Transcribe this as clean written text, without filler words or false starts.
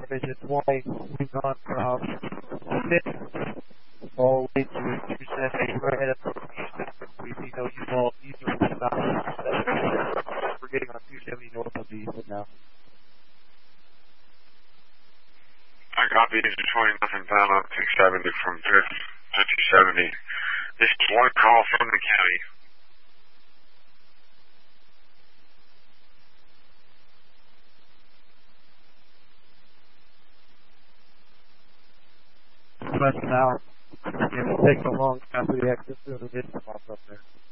information. It's why we've gone from the 5th all the way to 270 right at the we see no usual about we're getting on 270 north of the Eastwood now. I copy. This is 20 nothing down on 270 from 5th to 270. This is one call from the county. Less than an hour. It takes a long time for the exit to the distance off up there.